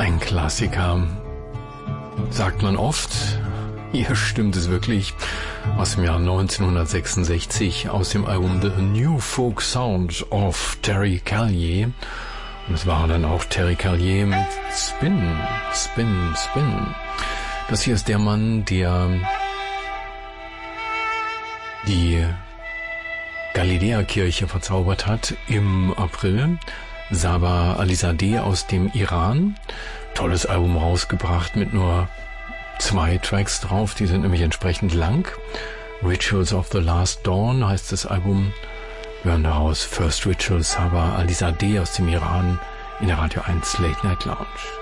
Ein Klassiker, sagt man oft. Hier stimmt es wirklich. Aus dem Jahr 1966, aus dem Album The New Folk Sound of Terry Callier. Und es war dann auch Terry Callier mit Spin, Spin, Spin. Das hier ist der Mann, der die Galiläa-Kirche verzaubert hat im April. Sabah Alizadeh aus dem Iran. Tolles Album rausgebracht mit nur 2 Tracks drauf, die sind nämlich entsprechend lang. Rituals of the Last Dawn heißt das Album. Wir hören daraus First Ritual, Sabah Alizadeh aus dem Iran in der Radio 1 Late Night Lounge.